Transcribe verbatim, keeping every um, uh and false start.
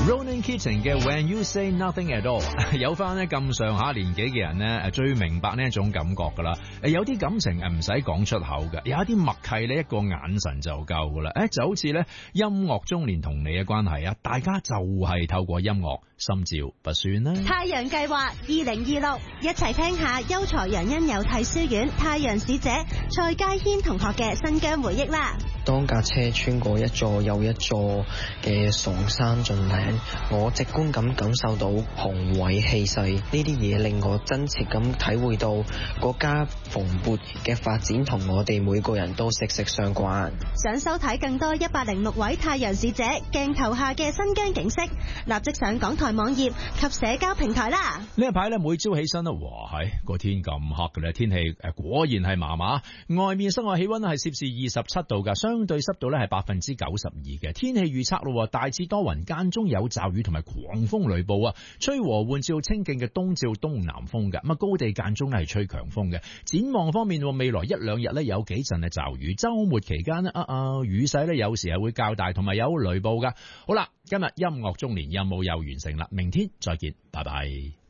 Ronan Keating 嘅 When You Say Nothing At All， 有翻咧咁上下年紀嘅人咧，誒最明白呢一種感覺噶啦。誒有啲感情誒唔使講出口嘅，有一啲默契咧一個眼神就夠噶啦。誒就好似咧音樂中年同你嘅關係啊，大家就係透過音樂心照不宣啦。 太陽計劃二零二六，一齊聽下優才人恩有替書院太陽使者蔡嘉軒同學嘅新疆回憶啦。 當架車穿過一座又一座嘅崇山峻嶺，我直觀咁感受到宏偉氣勢，呢啲嘢令我真切咁體會到國家蓬勃嘅發展同我哋每個人都息息相關。 想收睇更多一百零六位太陽使者鏡頭下嘅新疆景色，立即上港台網頁及社交平台啦。 呢一排咧每朝起身咧，哇係個天咁黑嘅咧，天氣誒果然係麻麻。外面室外氣溫係攝氏二十七度噶，相對濕度咧係百分之九十二嘅。天氣預測咯，大致多雲，間中有驟雨同埋狂風雷暴啊，吹和緩至清勁嘅東至東南風嘅，咁啊高地間中咧係吹強風嘅。展望方面，未來一兩日咧有幾陣嘅驟雨，周末期間咧啊啊雨勢咧有時係會較大，同埋有雷暴噶。好啦，今日音樂中年任務又完成啦，明天再見，拜拜。